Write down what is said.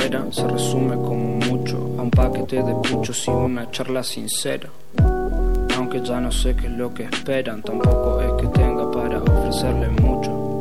espera se resume como mucho a un paquete de puchos y una charla sincera. Aunque ya no sé qué es lo que esperan, tampoco es que tenga para ofrecerle mucho.